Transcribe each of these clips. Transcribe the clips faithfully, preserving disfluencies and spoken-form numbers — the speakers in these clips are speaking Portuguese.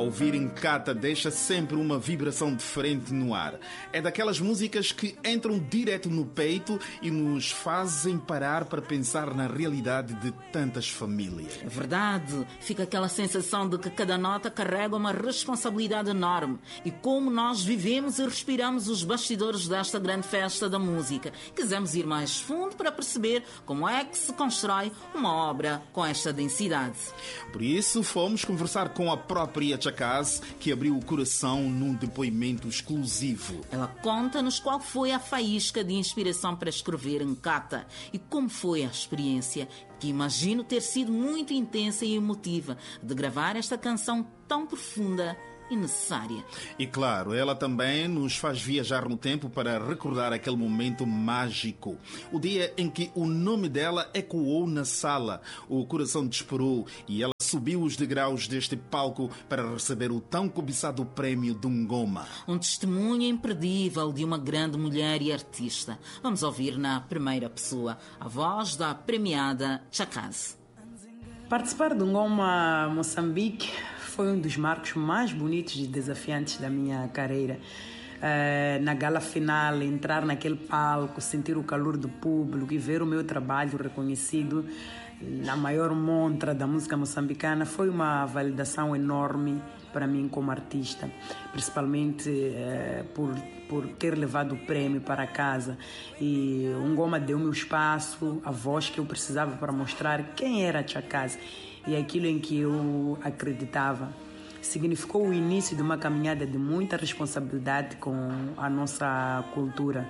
Ouvir Nkata deixa sempre uma vibração diferente no ar. É daquelas músicas que entram direto no peito e nos fazem parar para pensar na realidade de tantas famílias. É verdade. Fica aquela sensação de que cada nota carrega uma responsabilidade enorme. E como nós vivemos e respiramos os bastidores desta grande festa da música, quisemos ir mais fundo para perceber como é que se constrói uma obra com esta densidade. Por isso, fomos conversar com a própria Chakaz, que abriu o coração num depoimento exclusivo. Ela conta-nos qual foi a faísca de inspiração para escrever Nkata e como foi a experiência, que imagino ter sido muito intensa e emotiva, de gravar esta canção tão profunda e necessária. E claro, ela também nos faz viajar no tempo para recordar aquele momento mágico. O dia em que o nome dela ecoou na sala, o coração disparou e ela subiu os degraus deste palco para receber o tão cobiçado prémio de Ngoma. Um testemunho imperdível de uma grande mulher e artista. Vamos ouvir na primeira pessoa a voz da premiada Chakaz. Participar do Ngoma Moçambique foi um dos marcos mais bonitos e desafiantes da minha carreira. Uh, na gala final, entrar naquele palco, sentir o calor do público e ver o meu trabalho reconhecido na maior montra da música moçambicana foi uma validação enorme para mim como artista, principalmente uh, por, por ter levado o prêmio para casa. E o Ngoma deu-me o espaço, a voz que eu precisava para mostrar quem era a Chakaz e aquilo em que eu acreditava. Significou o início de uma caminhada de muita responsabilidade com a nossa cultura.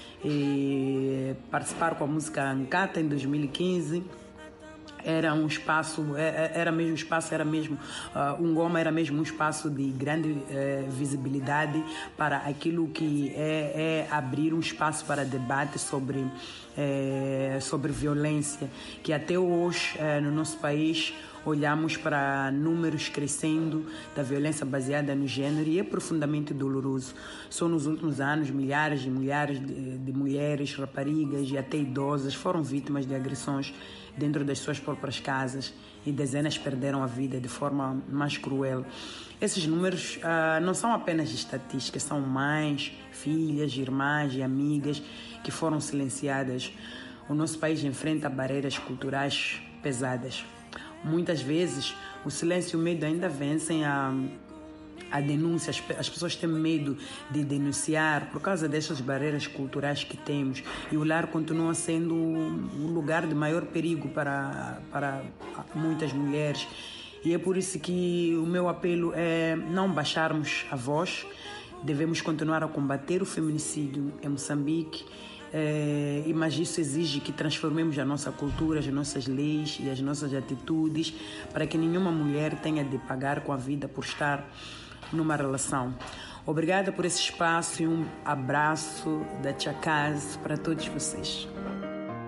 E participar com a música Nkata em dois mil e quinze era um espaço, era mesmo espaço, era mesmo, uh, um Ngoma era mesmo um espaço de grande uh, visibilidade para aquilo que é, é abrir um espaço para debate sobre, uh, sobre violência, que até hoje uh, no nosso país olhamos para números crescendo da violência baseada no gênero e é profundamente doloroso. Só nos últimos anos, milhares e milhares de, de mulheres, raparigas e até idosas foram vítimas de agressões dentro das suas próprias casas e dezenas perderam a vida de forma mais cruel. Esses números ah, não são apenas estatísticas, são mães, filhas, irmãs e amigas que foram silenciadas. O nosso país enfrenta barreiras culturais pesadas. Muitas vezes o silêncio e o medo ainda vencem a, a denúncia. As, as pessoas têm medo de denunciar por causa dessas barreiras culturais que temos. E o lar continua sendo um lugar de maior perigo para, para muitas mulheres. E é por isso que o meu apelo é não baixarmos a voz. Devemos continuar a combater o feminicídio em Moçambique. É, mas isso exige que transformemos a nossa cultura, as nossas leis e as nossas atitudes para que nenhuma mulher tenha de pagar com a vida por estar numa relação. Obrigada por esse espaço e um abraço da Chakaz para todos vocês.